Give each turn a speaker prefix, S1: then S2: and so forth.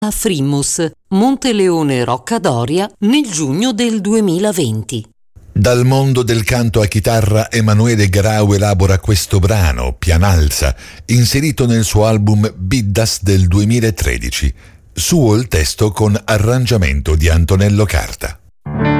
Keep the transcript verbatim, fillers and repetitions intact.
S1: a Frimus, Monteleone Rocca Doria, nel giugno del duemilaventi.
S2: Dal mondo del canto a chitarra, Emanuele Garau elabora questo brano, Pianalza, inserito nel suo album Biddas del duemilatredici. Suo il testo con arrangiamento di Antonello Carta.